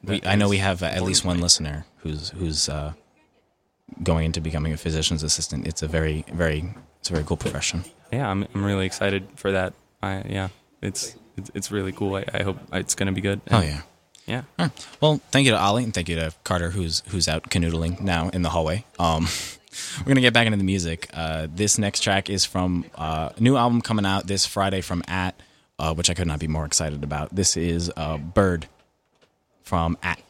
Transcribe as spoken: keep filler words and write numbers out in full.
we, I know we have uh, at least one listener who's who's uh, going into becoming a physician's assistant. It's a very very it's a very cool profession. Yeah, I'm I'm really excited for that. I yeah, it's it's, it's really cool. I, I hope it's going to be good. Oh yeah. Yeah. Right. Well, thank you to Ollie and thank you to Carter, who's who's out canoodling now in the hallway. Um, we're gonna get back into the music. Uh, this next track is from uh, a new album coming out this Friday from At, uh, which I could not be more excited about. This is uh, Bird from At.